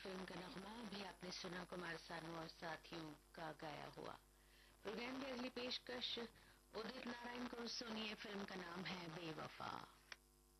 Film का नगमा भी आपने सुना, कुमार सानू और साथियों का गाया हुआ। प्रोग्राम की अगली पेशकश उदित नारायण को सुनिए। फिल्म का नाम है बेवफा।